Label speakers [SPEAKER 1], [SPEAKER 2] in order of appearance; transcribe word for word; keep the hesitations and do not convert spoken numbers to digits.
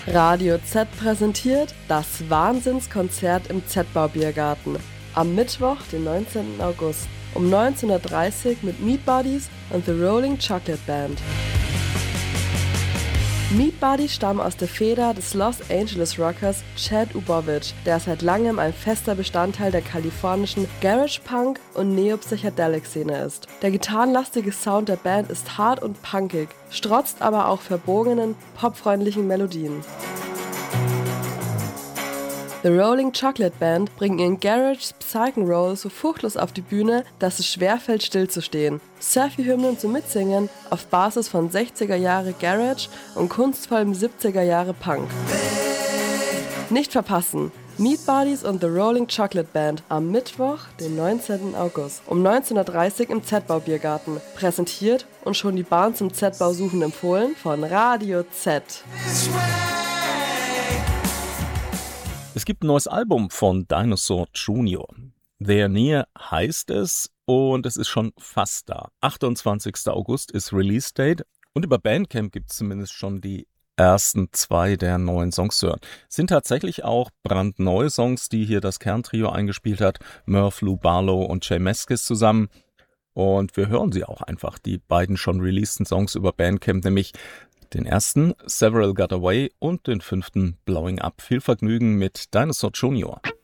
[SPEAKER 1] Radio Z präsentiert das Wahnsinnskonzert im Z-Bau-Biergarten am Mittwoch, den neunzehnten August um neunzehn Uhr dreißig mit Meat Buddies und The Rolling Chocolate Band. Meat Buddies stammen aus der Feder des Los Angeles Rockers Chad Ubowich, der seit langem ein fester Bestandteil der kalifornischen Garage-Punk- und Neo-Psychedelic-Szene ist. Der gitarrenlastige Sound der Band ist hart und punkig, strotzt aber auch verbogenen, popfreundlichen Melodien. The Rolling Chocolate Band bringen ihren Garage Psych-and-Roll so furchtlos auf die Bühne, dass es schwerfällt, stillzustehen. Surfy-Hymnen zum Mitsingen auf Basis von sechziger Jahre Garage und kunstvollem siebziger Jahre Punk. Nicht verpassen! Meat Buddies und The Rolling Chocolate Band am Mittwoch, den neunzehnten August um neunzehn Uhr dreißig im Z-Bau-Biergarten. Präsentiert und schon die Bahn zum Z-Bau suchen empfohlen von Radio Z.
[SPEAKER 2] Es gibt ein neues Album von Dinosaur Junior Their Near heißt es und es ist schon fast da. achtundzwanzigster August ist Release Date und über Bandcamp gibt es zumindest schon die ersten zwei der neuen Songs zu hören. Sind tatsächlich auch brandneue Songs, die hier das Kerntrio eingespielt hat, Murph, Lou Barlow und Jay Meskis zusammen. Und wir hören sie auch einfach, die beiden schon releaseden Songs über Bandcamp, nämlich den ersten, Several Got Away, und den fünften, Blowing Up. Viel Vergnügen mit Dinosaur Junior